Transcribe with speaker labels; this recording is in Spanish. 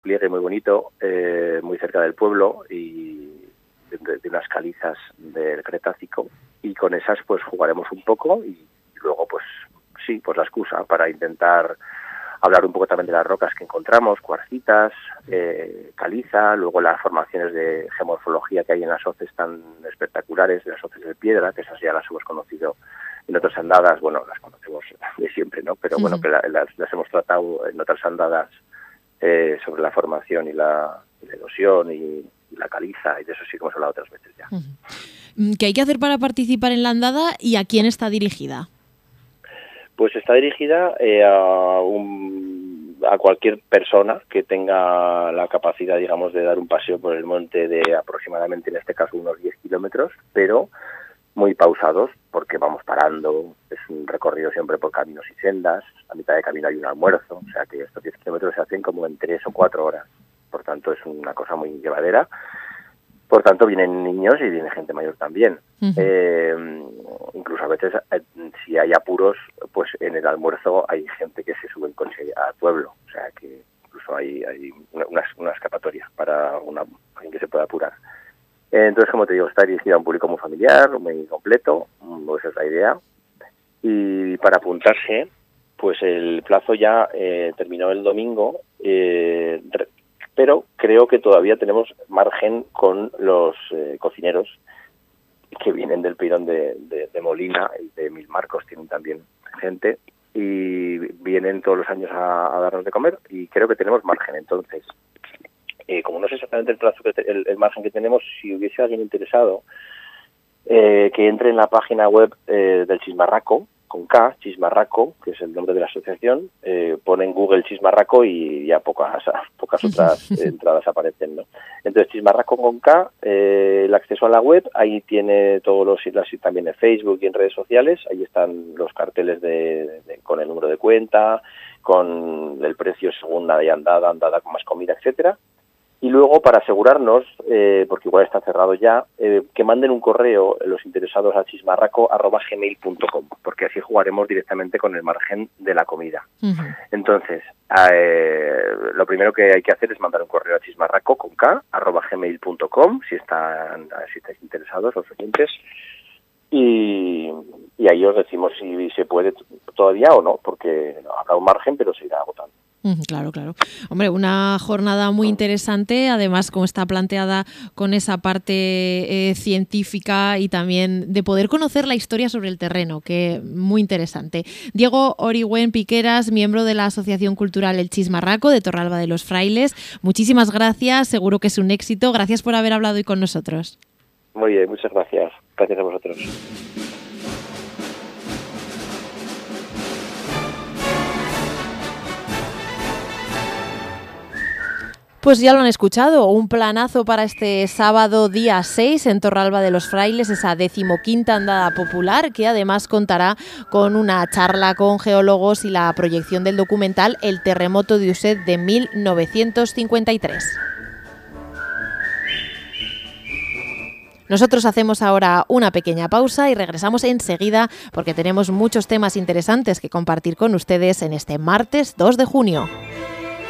Speaker 1: pliegue muy bonito, muy cerca del pueblo y de unas calizas del Cretácico, y con esas pues jugaremos un poco y luego pues sí, pues la excusa para intentar hablar un poco también de las rocas que encontramos, cuarcitas, caliza, luego las formaciones de geomorfología que hay en las hoces tan espectaculares, de las hoces de piedra, que esas ya las hemos conocido en otras andadas, bueno, las conocemos de siempre, ¿no? Pero bueno, que las hemos tratado en otras andadas sobre la formación y la erosión y la caliza, y de eso sí que hemos hablado otras veces ya.
Speaker 2: ¿Qué hay que hacer para participar en la andada y a quién está dirigida?
Speaker 1: Pues está dirigida a cualquier persona que tenga la capacidad, digamos, de dar un paseo por el monte de aproximadamente, en este caso, unos 10 kilómetros, pero muy pausados, porque vamos parando, es un recorrido siempre por caminos y sendas, a mitad de camino hay un almuerzo, o sea que estos 10 kilómetros se hacen como en 3 o 4 horas, por tanto es una cosa muy llevadera. Por tanto, vienen niños y viene gente mayor también. Incluso a veces, si hay apuros, pues en el almuerzo hay gente que se sube en coche al pueblo. O sea que incluso hay una escapatoria para alguien que se pueda apurar. Entonces, como te digo, está dirigida a un público muy familiar, muy completo, esa es la idea. Y para apuntarse, pues el plazo ya terminó el domingo, pero creo que todavía tenemos margen con los cocineros que vienen del Peirón de Molina y de Mil Marcos, tienen también gente, y vienen todos los años a darnos de comer, y creo que tenemos margen. Entonces, como no sé exactamente el plazo, el margen que tenemos, si hubiese alguien interesado, que entre en la página web del Chismarraco, con K, Chismarraco, que es el nombre de la asociación, pone en Google Chismarraco y ya pocas otras entradas aparecen, ¿no? Entonces, Chismarraco con K, el acceso a la web, ahí tiene todos los también en Facebook y en redes sociales, ahí están los carteles con el número de cuenta, con el precio según la andada con más comida, etcétera. Y luego, para asegurarnos, porque igual está cerrado ya, que manden un correo los interesados a chismarraco@gmail.com, porque así jugaremos directamente con el margen de la comida. Entonces, lo primero que hay que hacer es mandar un correo a chismarraco con k@gmail.com, si estáis interesados, los oyentes, y ahí os decimos si se puede todavía o no, porque habrá un margen, pero se irá agotando.
Speaker 2: Claro. Hombre, una jornada muy interesante, además como está planteada con esa parte científica y también de poder conocer la historia sobre el terreno, que muy interesante. Diego Origüen Piqueras, miembro de la Asociación Cultural El Chismarraco de Torralba de los Frailes, muchísimas gracias, seguro que es un éxito. Gracias por haber hablado hoy con nosotros.
Speaker 1: Muy bien, muchas gracias. Gracias a vosotros.
Speaker 2: Pues ya lo han escuchado, un planazo para este sábado día 6 en Torralba de los Frailes, esa 15ª andada popular, que además contará con una charla con geólogos y la proyección del documental El terremoto de Uset de 1953. Nosotros hacemos ahora una pequeña pausa y regresamos enseguida porque tenemos muchos temas interesantes que compartir con ustedes en este martes 2 de junio.